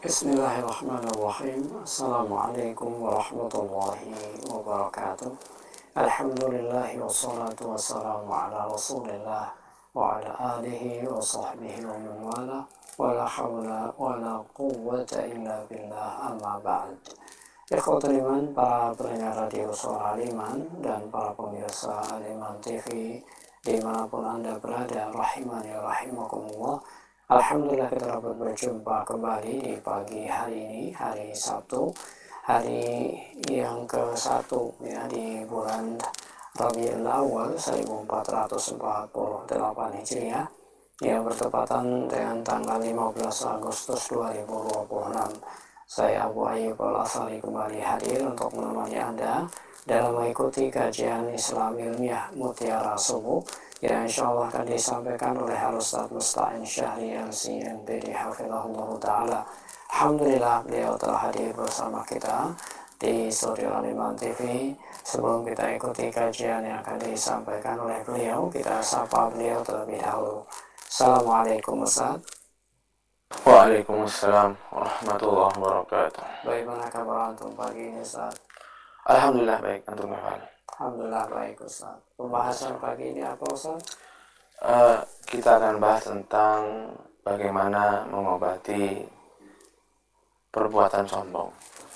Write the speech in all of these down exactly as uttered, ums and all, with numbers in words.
Bismillahirrahmanirrahim. Assalamualaikum warahmatullahi wabarakatuh. Alhamdulillahi wassalatu wassalamu ala rasulillah wa ala alihi wa sahbihi wa man wala wa la hawla wa la quwwata illa billah, amma ba'd. Ikhwatul iman, para pendengar radio Suara Al-Iman dan para pemirsa Al-Iman T V dimanapun Anda berada, rahimani rahimakumullah. Alhamdulillah, kita dapat berjumpa kembali di pagi hari ini, hari Sabtu, hari yang ke satu ya, di bulan Rabiul Awal seribu empat ratus empat puluh delapan Hijriah, yang bertepatan dengan tanggal lima belas Agustus dua ribu dua puluh enam. Saya Abu Ayyub Al-Asari kembali hadir untuk menemani Anda dalam mengikuti kajian Islam Ilmiah Mutiara Subuh yang insya Allah akan disampaikan oleh Al-Ustaz Musta'in Syahri L C M P D Hafizahullah Ta'ala. Alhamdulillah, beliau telah hadir bersama kita di studio Al-Iman T V. Sebelum kita ikuti kajian yang akan disampaikan oleh beliau, kita sapa beliau terlebih dahulu. Assalamualaikum Ustaz. Waalaikumsalam warahmatullahi wabarakatuh. Bagaimana kabar antum pagi ini Ustaz? Alhamdulillah baik, antum bagaimana? Alhamdulillah baik Ustaz. Pembahasan pagi ini apa Ustaz? Uh, kita akan bahas tentang bagaimana mengobati perbuatan sombong.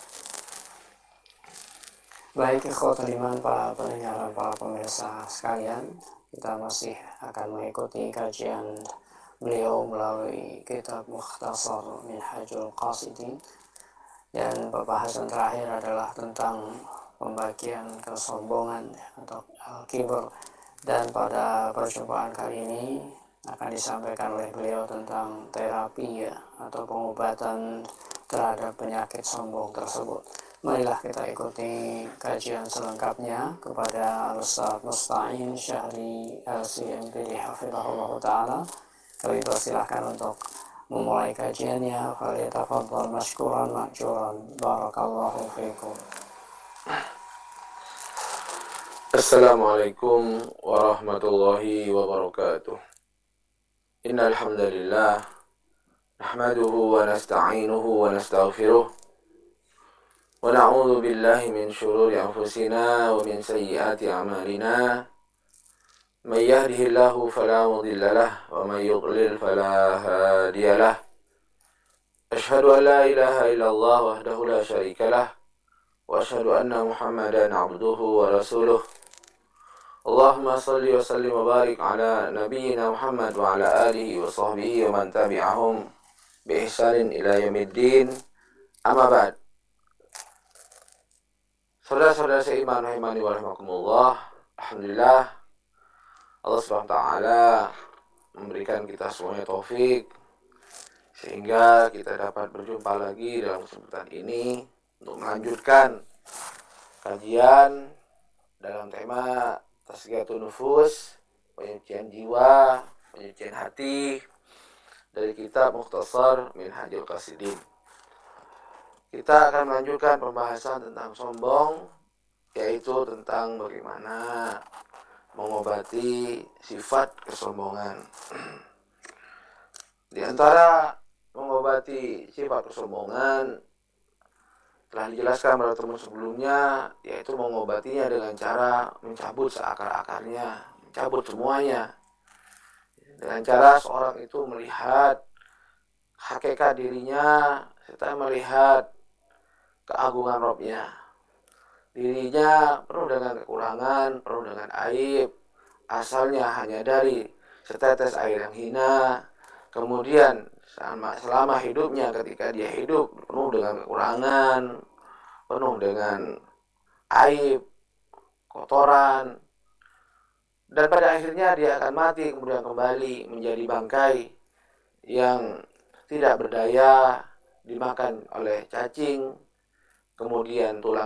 Baik, ikhwatul iman, para pendengar dan para pemirsa sekalian, kita masih akan mengikuti kajian beliau melalui kitab Mukhtasar Minhajul Qasidin, dan pembahasan terakhir adalah tentang pembagian kesombongan atau al-kibr. Dan pada perjumpaan kali ini akan disampaikan oleh beliau tentang terapi ya, atau pengobatan terhadap penyakit sombong tersebut. Marilah kita ikuti kajian selengkapnya kepada Al-Ustaz Musta'in Syahri L C M P D Hafizahullah Ta'ala. Kami persilahkan untuk memulai kajiannya. Falyatafaddal mashkuran ma'juran. Barakallahu fiikum. Assalamualaikum warahmatullahi wabarakatuh. Innal hamdalillah nahmaduhu wa nasta'inuhu wa nastaghfiruh wa na'udzu billahi min shururi anfusina wa min sayyiati a'malina. Man yahdihillahu fala mudilla lahu wa man yudlil fala hadiya lahu. Ashhadu an la ilaha illallah wahdahu la syarika lahu wa ashhadu anna Muhammadan 'abduhu wa rasuluh. Allahumma salli wa sallim wa barik ala nabiyyina Muhammad wa ala alihi wa sahbihi wa man tabi'ahum bi ihsanin ila yaumiddin. Amma ba'd. Saudara-saudara seiman rahimani wa rahimakumullah, alhamdulillah Allah Subhanahu wa taala memberikan kita semuanya taufik sehingga kita dapat berjumpa lagi dalam kesempatan ini untuk melanjutkan kajian dalam tema Tazkiyatun Nufus, penyucian jiwa, penyucian hati, dari kitab Mukhtasar Minhajul Qasidin. Kita akan melanjutkan pembahasan tentang sombong, yaitu tentang bagaimana mengobati sifat kesombongan. Di antara mengobati sifat kesombongan telah dijelaskan pada pertemuan sebelumnya, yaitu mengobatinya dengan cara mencabut seakar-akarnya, mencabut semuanya. Dengan cara seorang itu melihat hakikat dirinya serta melihat keagungan Rabb-nya. Dirinya penuh dengan kekurangan, penuh dengan aib, asalnya hanya dari setetes air yang hina. Kemudian selama, selama hidupnya, ketika dia hidup penuh dengan kekurangan, penuh dengan aib, kotoran, dan pada akhirnya dia akan mati, kemudian kembali menjadi bangkai yang tidak berdaya, dimakan oleh cacing, kemudian tulang